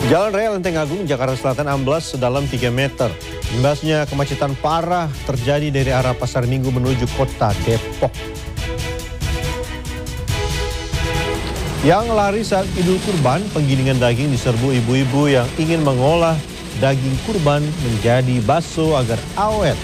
Jalan Raya Lenteng Agung, Jakarta Selatan amblas sedalam 3 meter. Imbasnya kemacetan parah terjadi dari arah Pasar Minggu menuju kota Depok. Yang lari saat Idul Kurban, penggilingan daging diserbu ibu-ibu yang ingin mengolah daging kurban menjadi bakso agar awet.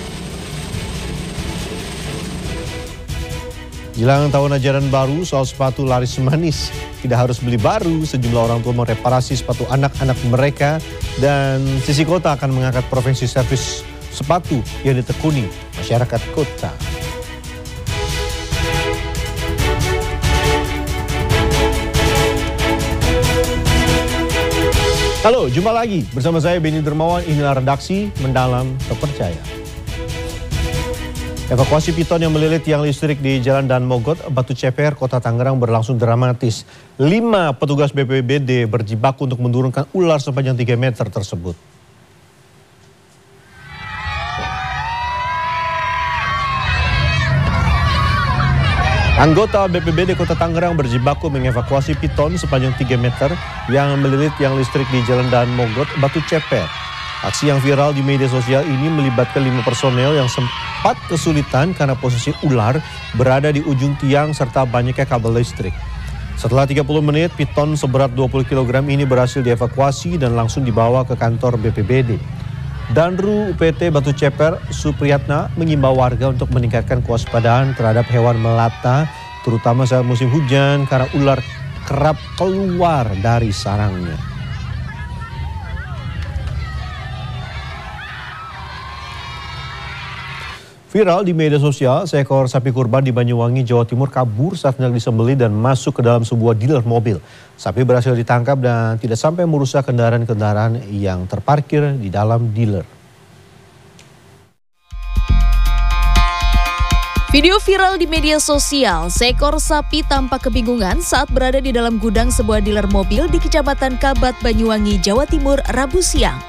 Jelang tahun ajaran baru, soal sepatu laris manis. Tidak harus beli baru, sejumlah orang tua mereparasi sepatu anak-anak mereka. Dan Sisi Kota akan mengangkat profesi servis sepatu yang ditekuni masyarakat kota. Halo, jumpa lagi bersama saya Benny Dermawan. Inilah redaksi Mendalam Terpercaya. Evakuasi piton yang melilit tiang listrik di Jalan Dan Mogot, Batu Ceper, Kota Tangerang berlangsung dramatis. 5 petugas BPBD berjibaku untuk menurunkan ular sepanjang 3 meter tersebut. Anggota BPBD Kota Tangerang berjibaku mengevakuasi piton sepanjang 3 meter yang melilit tiang listrik di Jalan Dan Mogot, Batu Ceper. Aksi yang viral di media sosial ini melibatkan 5 personel yang sempat kesulitan karena posisi ular berada di ujung tiang serta banyaknya kabel listrik. Setelah 30 menit, piton seberat 20 kg ini berhasil dievakuasi dan langsung dibawa ke kantor BPBD. Danru UPT Batu Ceper, Supriyatna, mengimbau warga untuk meningkatkan kewaspadaan terhadap hewan melata, terutama saat musim hujan karena ular kerap keluar dari sarangnya. Viral di media sosial, seekor sapi kurban di Banyuwangi, Jawa Timur kabur saat hendak disembelih dan masuk ke dalam sebuah dealer mobil. Sapi berhasil ditangkap dan tidak sampai merusak kendaraan-kendaraan yang terparkir di dalam dealer. Video viral di media sosial, seekor sapi tampak kebingungan saat berada di dalam gudang sebuah dealer mobil di Kecamatan Kabat, Banyuwangi, Jawa Timur, Rabu siang.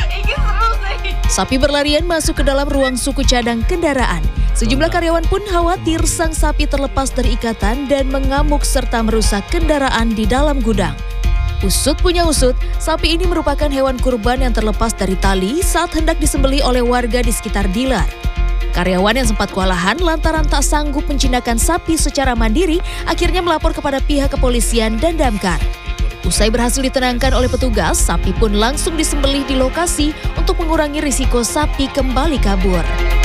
Sapi berlarian masuk ke dalam ruang suku cadang kendaraan. Sejumlah karyawan pun khawatir sang sapi terlepas dari ikatan dan mengamuk serta merusak kendaraan di dalam gudang. Usut punya usut, sapi ini merupakan hewan kurban yang terlepas dari tali saat hendak disembelih oleh warga di sekitar dealer. Karyawan yang sempat kewalahan lantaran tak sanggup menjinakkan sapi secara mandiri akhirnya melapor kepada pihak kepolisian dan damkar. Usai berhasil ditenangkan oleh petugas, sapi pun langsung disembelih di lokasi untuk mengurangi risiko sapi kembali kabur.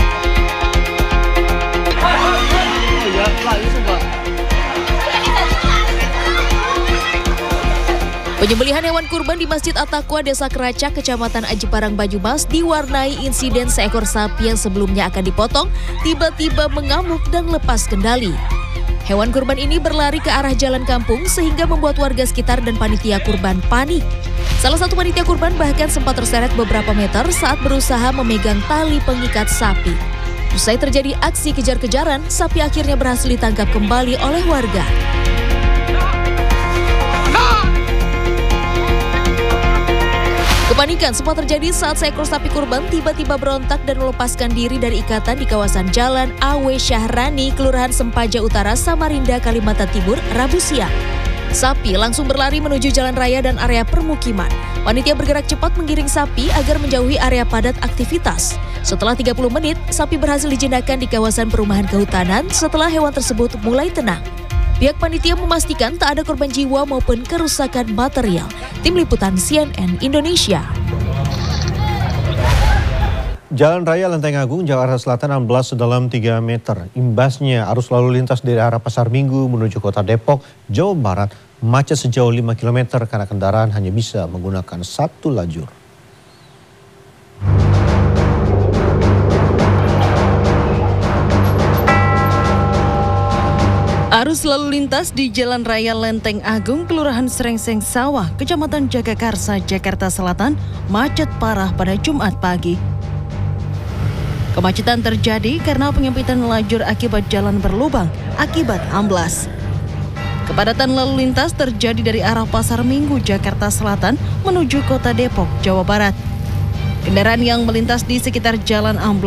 Penyembelihan hewan kurban di Masjid At-Taqwa, Desa Keracak, Kecamatan Aji Parang, Banyumas diwarnai insiden seekor sapi yang sebelumnya akan dipotong tiba-tiba mengamuk dan lepas kendali. Hewan kurban ini berlari ke arah jalan kampung sehingga membuat warga sekitar dan panitia kurban panik. Salah satu panitia kurban bahkan sempat terseret beberapa meter saat berusaha memegang tali pengikat sapi. Usai terjadi aksi kejar-kejaran, sapi akhirnya berhasil ditangkap kembali oleh warga. Kepanikan sempat terjadi saat seekor sapi kurban tiba-tiba berontak dan melepaskan diri dari ikatan di kawasan Jalan Awe Syahrani, Kelurahan Sempaja Utara, Samarinda, Kalimantan Timur, Rabu siang. Sapi langsung berlari menuju jalan raya dan area permukiman. Panitia bergerak cepat menggiring sapi agar menjauhi area padat aktivitas. Setelah 30 menit, sapi berhasil dijinakkan di kawasan perumahan kehutanan setelah hewan tersebut mulai tenang. Pihak panitia memastikan tak ada korban jiwa maupun kerusakan material. Tim Liputan CNN Indonesia. Jalan Raya Lenteng Agung, Jakarta Selatan amblas sedalam 3 meter. Imbasnya arus lalu lintas dari arah Pasar Minggu menuju kota Depok, Jawa Barat macet sejauh 5 km karena kendaraan hanya bisa menggunakan satu lajur. Arus lalu lintas di Jalan Raya Lenteng Agung, Kelurahan Srengseng Sawah, Kecamatan Jagakarsa, Jakarta Selatan, macet parah pada Jumat pagi. Kemacetan terjadi karena penyempitan lajur akibat jalan berlubang, akibat amblas. Kepadatan lalu lintas terjadi dari arah Pasar Minggu, Jakarta Selatan, menuju kota Depok, Jawa Barat. Kendaraan yang melintas di sekitar jalan amblas